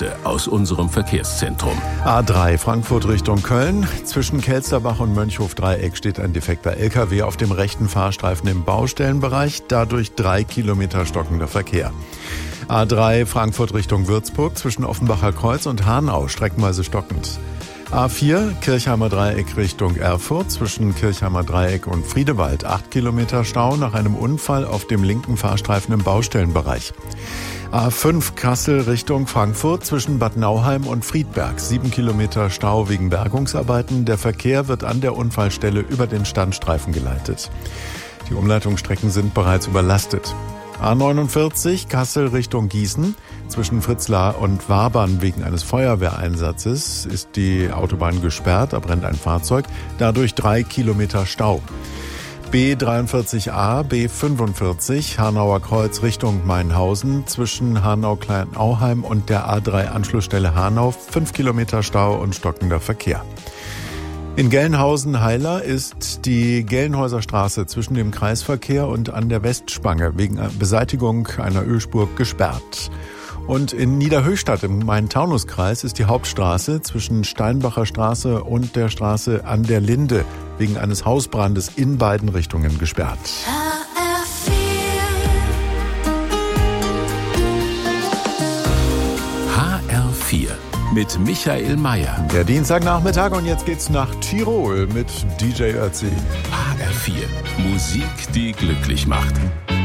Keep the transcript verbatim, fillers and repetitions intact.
Neueste aus unserem Verkehrszentrum. A drei Frankfurt Richtung Köln. Zwischen Kelsterbach und Mönchhof-Dreieck steht ein defekter L K W auf dem rechten Fahrstreifen im Baustellenbereich. Dadurch drei Kilometer stockender Verkehr. A drei Frankfurt Richtung Würzburg. Zwischen Offenbacher Kreuz und Hanau streckenweise stockend. A vier Kirchheimer Dreieck Richtung Erfurt. Zwischen Kirchheimer Dreieck und Friedewald acht Kilometer Stau nach einem Unfall auf dem linken Fahrstreifen im Baustellenbereich. A fünf Kassel Richtung Frankfurt zwischen Bad Nauheim und Friedberg. sieben Kilometer Stau wegen Bergungsarbeiten. Der Verkehr wird an der Unfallstelle über den Standstreifen geleitet. Die Umleitungsstrecken sind bereits überlastet. A neunundvierzig Kassel Richtung Gießen. Zwischen Fritzlar und Wabern wegen eines Feuerwehreinsatzes ist die Autobahn gesperrt. Da brennt ein Fahrzeug. Dadurch drei Kilometer Stau. B dreiundvierzig A, B fünfundvierzig, Hanauer Kreuz Richtung Mainhausen, zwischen Hanau-Kleinauheim und der A drei Anschlussstelle Hanau, fünf Kilometer Stau und stockender Verkehr. In Gelnhausen-Heiler ist die Gelnhäuser Straße zwischen dem Kreisverkehr und an der Westspange wegen Beseitigung einer Ölspur gesperrt. Und in Niederhöchstadt im Main-Taunus-Kreis ist die Hauptstraße zwischen Steinbacher Straße und der Straße an der Linde wegen eines Hausbrandes in beiden Richtungen gesperrt. H R vier mit Michael Mayer. Der Dienstagnachmittag und jetzt geht's nach Tirol mit D J Ötzi. H R vier, Musik, die glücklich macht.